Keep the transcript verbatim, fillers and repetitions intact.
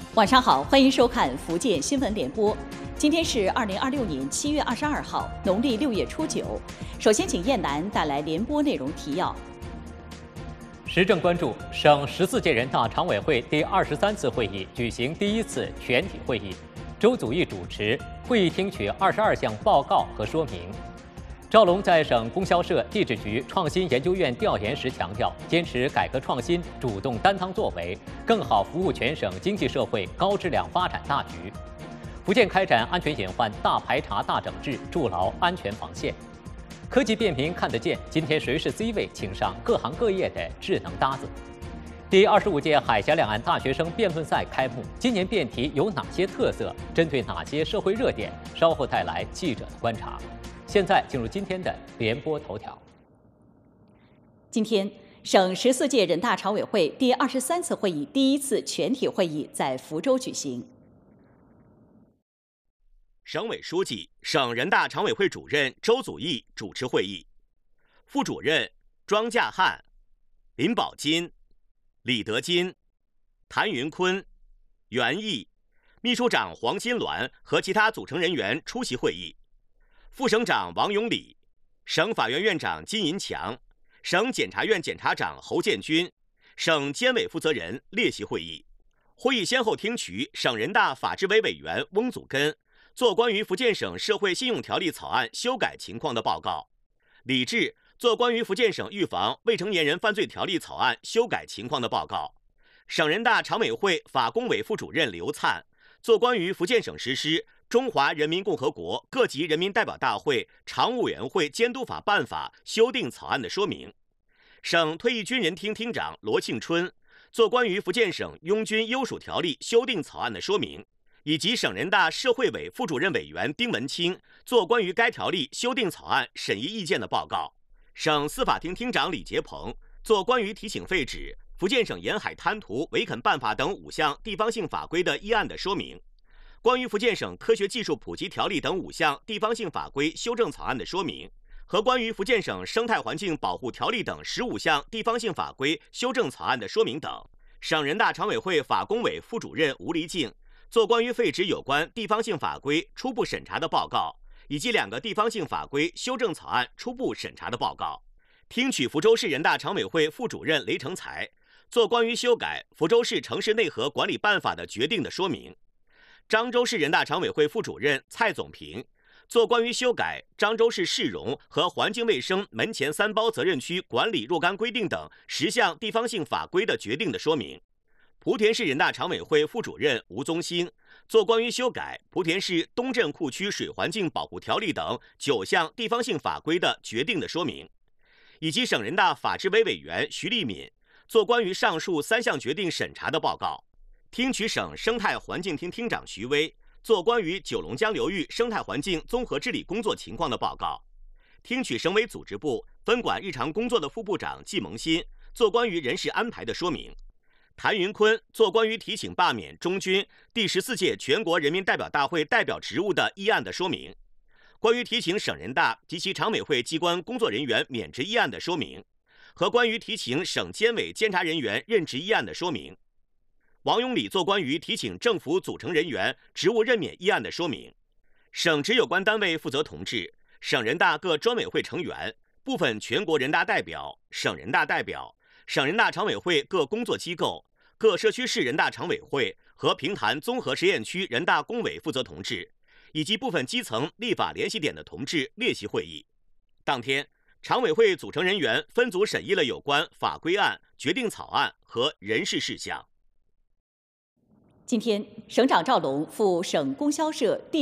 晚上好，欢迎收看福建新闻联播。今天是二零二六年七月二十二号，农历六月初九。首先，请燕南带来联播内容提要。 时政关注：省十四届人大常委会第二十三次会议举行第一次全体会议，周祖义主持。会议听取二十二项报告和说明。赵龙在省供销社地质局创新研究院调研时强调，坚持改革创新，主动担当作为，更好服务全省经济社会高质量发展大局。福建开展安全隐患大排查大整治，筑牢安全防线。科技便民看得见，今天谁是 C 位，请上各行各业的智能搭子。第二十五届海峡两岸大学生辩论赛开幕，今年辩题有哪些特色？针对哪些社会热点？稍后带来记者的观察。现在进入今天的联播头条。 今天，省十四届人大常委会第二十三次会议第一次全体会议在福州举行。 省委书记、省人大常委会主任周祖义主持会议，副主任庄稼汉、林宝金、李德金、谭云坤、袁毅、秘书长黄金鸾和其他组成人员出席会议。副省长王永礼、省法院院长金银强、省检察院检察长侯建军、省监委负责人列席会议。会议先后听取省人大法制委委员翁祖根做关于福建省社会信用条例草案修改情况的报告，李志做关于福建省预防未成年人犯罪条例草案修改情况的报告，省人大常委会法工委副主任刘灿做关于福建省实施《中华人民共和国各级人民代表大会常务委员会监督法办法》修订草案的说明。省退役军人厅厅长罗庆春做关于福建省拥军优属条例修订草案的说明，以及省人大社会委副主任委员丁文清做关于该条例修订草案审议意见的报告。省司法厅厅长李杰鹏做关于提请废止福建省沿海滩涂围垦办法等五项地方性法规的议案的说明。关于福建省科学技术普及条例等五项地方性法规修正草案的说明，和关于福建省生态环境保护条例等十五项地方性法规修正草案的说明等。省人大常委会法工委副主任吴黎静做关于废止有关地方性法规初步审查的报告，以及两个地方性法规修正草案初步审查的报告。听取福州市人大常委会副主任雷成才做关于修改福州市城市内河管理办法的决定的说明。漳州市人大常委会副主任蔡总平做关于修改漳州市市容和环境卫生门前三包责任区管理若干规定等十项地方性法规的决定的说明。莆田市人大常委会副主任吴宗兴做关于修改莆田市东镇库区水环境保护条例等九项地方性法规的决定的说明，以及省人大法制委委员徐立敏做关于上述三项决定审查的报告。听取省生态环境厅厅长徐威做关于九龙江流域生态环境综合治理工作情况的报告。听取省委组织部分管日常工作的副部长季萌新做关于人事安排的说明。谭云坤做关于提请罢免中军第十四届全国人民代表大会代表职务的议案的说明。关于提请省人大及其常委会机关工作人员免职议案的说明，和关于提请省监委监察人员任职议案的说明。王永礼做关于提请政府组成人员职务任免议案的说明。省直有关单位负责同志、省人大各专委会成员、部分全国人大代表、省人大代表、省人大常委会各工作机构、各社区市人大常委会和平潭综合实验区人大工委负责同志，以及部分基层立法联系点的同志列席会议。当天，常委会组成人员分组审议了有关法规案、决定草案和人事事项。 今天，省长赵龙赴省供销社地